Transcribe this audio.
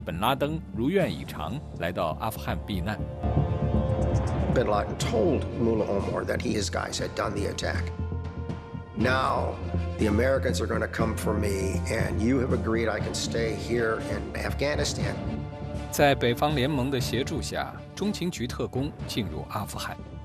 本拉登如愿以偿来到阿富汗避难。 Bin Laden told Mullah Omar that his guys had done the attack. Now, the Americans are going to come for me, and you have agreed I can stay here in Afghanistan. 在北方联盟的协助下，中情局特工进入阿富汗。